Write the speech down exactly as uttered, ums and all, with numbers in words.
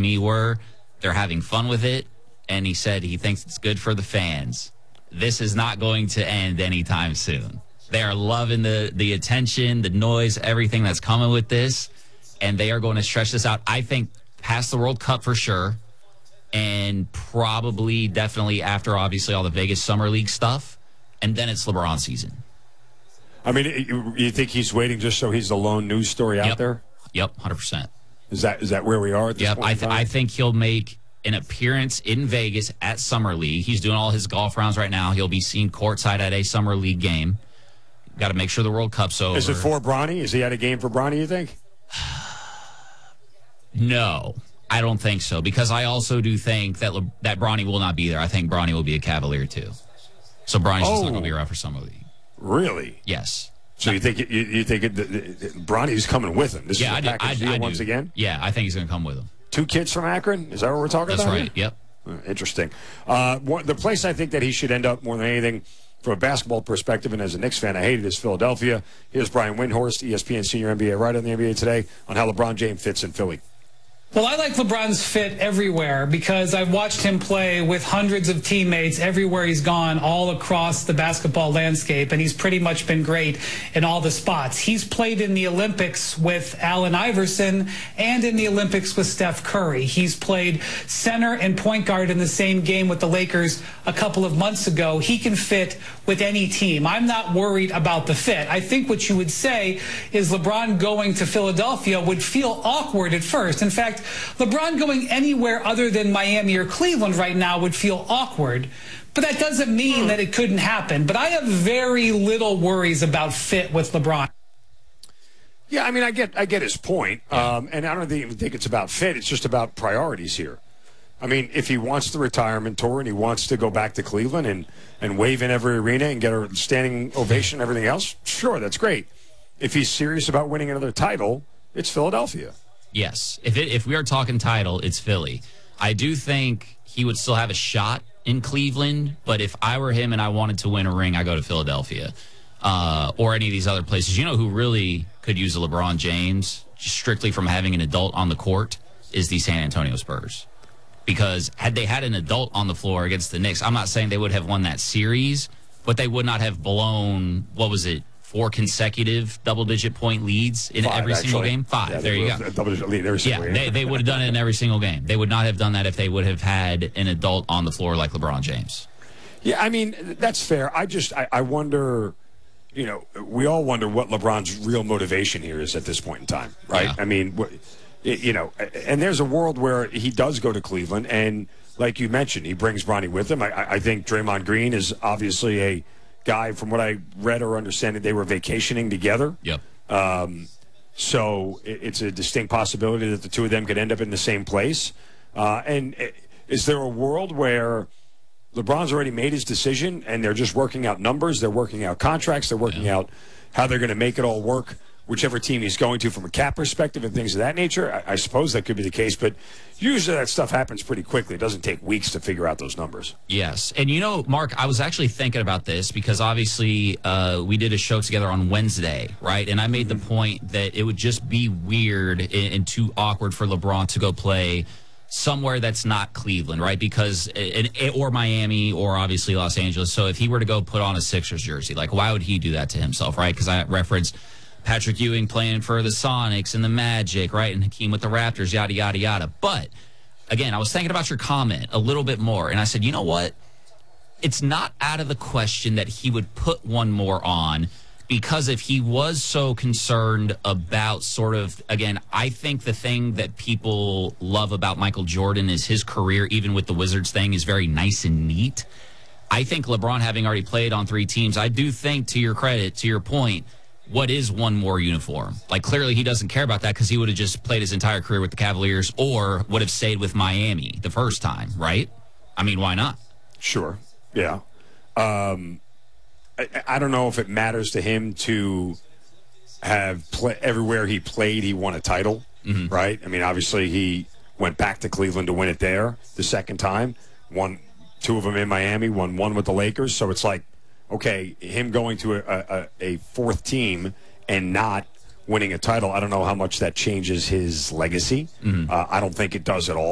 me were they're having fun with it, and he said he thinks it's good for the fans. This is not going to end anytime soon. They are loving the, the attention, the noise, everything that's coming with this, and they are going to stretch this out, I think, past the World Cup for sure, and probably definitely after, obviously, all the Vegas Summer League stuff, and then it's LeBron season. I mean, you think he's waiting just so he's the lone news story out yep. there? Yep, one hundred percent. Is that is that where we are at this yep, point I, th- I think he'll make an appearance in Vegas at Summer League. He's doing all his golf rounds right now. He'll be seen courtside at a Summer League game. Got to make sure the World Cup's over. Is it for Bronny? Is he at a game for Bronny, you think? No, I don't think so, because I also do think that Le- that Bronny will not be there. I think Bronny will be a Cavalier, too. So Bronny's oh, just not going to be around for Summer League. Really? Yes. So no. you think you, you think it, it, it, Bronny's coming with him? This yeah, is a I package do, I, deal I once do. again? Yeah, I think he's going to come with him. Two kids from Akron? Is that what we're talking That's about? That's right, here? yep. Uh, interesting. Uh, one, the place I think that he should end up more than anything from a basketball perspective, and as a Knicks fan, I hate it, is Philadelphia. Here's Brian Windhorst, E S P N senior N B A writer on the N B A Today, on how LeBron James fits in Philly. Well, I like LeBron's fit everywhere because I've watched him play with hundreds of teammates everywhere he's gone, all across the basketball landscape, and he's pretty much been great in all the spots. He's played in the Olympics with Allen Iverson and in the Olympics with Steph Curry. He's played center and point guard in the same game with the Lakers a couple of months ago. He can fit with any team. I'm not worried about the fit. I think what you would say is LeBron going to Philadelphia would feel awkward at first. In fact, LeBron going anywhere other than Miami or Cleveland right now would feel awkward. But that doesn't mean that it couldn't happen. But I have very little worries about fit with LeBron. Yeah, I mean, I get I get his point. Um, and I don't even think it's about fit. It's just about priorities here. I mean, if he wants the retirement tour and he wants to go back to Cleveland and, and wave in every arena and get a standing ovation and everything else, sure, that's great. If he's serious about winning another title, it's Philadelphia. Yes. If it, if we are talking title, it's Philly. I do think he would still have a shot in Cleveland, but if I were him and I wanted to win a ring, I go to Philadelphia uh, or any of these other places. You know who really could use a LeBron James, just strictly from having an adult on the court, is the San Antonio Spurs. Because had they had an adult on the floor against the Knicks, I'm not saying they would have won that series, but they would not have blown, what was it, four consecutive double-digit point leads in Five, every actually. single game? Five. Yeah, there you go. Double-digit lead every single yeah, game. they, they would have done it in every single game. They would not have done that if they would have had an adult on the floor like LeBron James. Yeah, I mean, that's fair. I just, I, I wonder, you know, we all wonder what LeBron's real motivation here is at this point in time, right? Yeah. I mean, what, you know, and there's a world where he does go to Cleveland, and like you mentioned, he brings Bronny with him. I, I think Draymond Green is obviously a guy, from what I read or understand, they were vacationing together. Yep. Um, so it's a distinct possibility that the two of them could end up in the same place. Uh, and is there a world where LeBron's already made his decision and they're just working out numbers, they're working out contracts, they're working yeah. out how they're going to make it all work, whichever team he's going to from a cap perspective and things of that nature? I, I suppose that could be the case, but usually that stuff happens pretty quickly. It doesn't take weeks to figure out those numbers. Yes. And, you know, Mark, I was actually thinking about this because obviously uh, we did a show together on Wednesday, right? And I made mm-hmm. the point that it would just be weird and, and too awkward for LeBron to go play somewhere that's not Cleveland, right? Because it, or Miami or obviously Los Angeles. So if he were to go put on a Sixers jersey, like why would he do that to himself, right? Because I referenced Patrick Ewing playing for the Sonics and the Magic, right? And Hakeem with the Raptors, yada, yada, yada. But, again, I was thinking about your comment a little bit more, and I said, you know what? It's not out of the question that he would put one more on, because if he was so concerned about sort of, again, I think the thing that people love about Michael Jordan is his career, even with the Wizards thing, is very nice and neat. I think LeBron, having already played on three teams, I do think, to your credit, to your point, what is one more uniform? Like, clearly he doesn't care about that because he would have just played his entire career with the Cavaliers or would have stayed with Miami the first time, right? I mean, why not? Sure. Yeah. Um, I, I don't know if it matters to him to have play, everywhere he played, he won a title, mm-hmm. right? I mean, obviously he went back to Cleveland to win it there the second time, won two of them in Miami, won one with the Lakers. So it's like, okay, him going to a, a, a fourth team and not winning a title, I don't know how much that changes his legacy. Mm-hmm. Uh, I don't think it does at all.